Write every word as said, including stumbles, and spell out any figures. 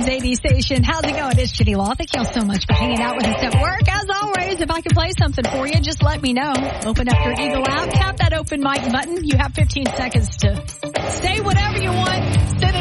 Kings eighty station. How's it going? It's Jenny Law. Thank y'all so much for hanging out with us at work. As always, if I can play something for you, just let me know. Open up your Eagle app, tap that open mic button. You have fifteen seconds to say whatever you want. Send it